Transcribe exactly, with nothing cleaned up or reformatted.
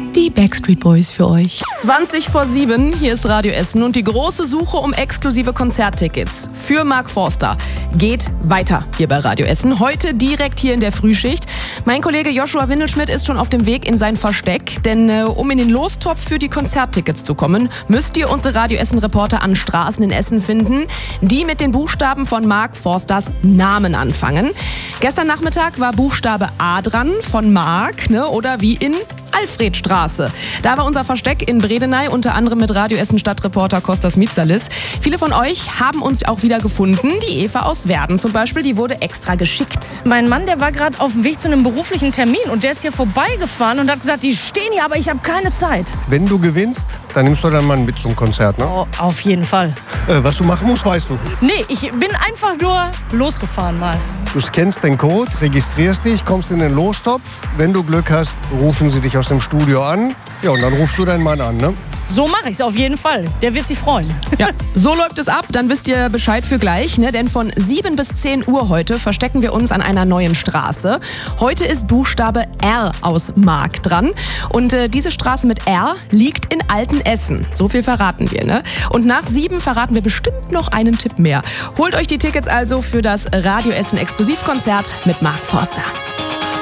die Backstreet Boys für euch. zwanzig vor sieben, hier ist Radio Essen und die große Suche um exklusive Konzerttickets für Mark Forster geht weiter hier bei Radio Essen. Heute direkt hier in der Frühschicht. Mein Kollege Joshua Windelschmidt ist schon auf dem Weg in sein Versteck, denn äh, um in den Lostopf für die Konzerttickets zu kommen, müsst ihr unsere Radio Essen-Reporter an Straßen in Essen finden, die mit den Buchstaben von Mark Forsters Namen anfangen. Gestern Nachmittag war Buchstabe A dran von Mark, ne, oder wie in Alfredstraße. Da war unser Versteck in Bredeney, unter anderem mit Radio Essen Stadtreporter Kostas Mitsalis. Viele von euch haben uns auch wieder gefunden. Die Eva aus Werden zum Beispiel, die wurde extra geschickt. Mein Mann, der war gerade auf dem Weg zu einem beruflichen Termin und der ist hier vorbeigefahren und hat gesagt, die stehen hier, aber ich habe keine Zeit. Wenn du gewinnst, dann nimmst du deinen Mann mit zum Konzert, ne? Oh, auf jeden Fall. Äh, was du machen musst, weißt du. Nee, ich bin einfach nur losgefahren mal. Du scannst den Code, registrierst dich, kommst in den Lostopf. Wenn du Glück hast, rufen sie dich aus dem Studio an. Ja, und dann rufst du deinen Mann an, ne? So mache ich es auf jeden Fall. Der wird sich freuen. Ja, so läuft es ab. Dann wisst ihr Bescheid für gleich, ne? Denn von sieben bis zehn Uhr heute verstecken wir uns an einer neuen Straße. Heute ist Buchstabe R aus Mark dran. Und äh, diese Straße mit R liegt in Altenessen. So viel verraten wir, ne? Und nach sieben verraten wir bestimmt noch einen Tipp mehr. Holt euch die Tickets also für das Radio Essen Exklusivkonzert mit Mark Forster.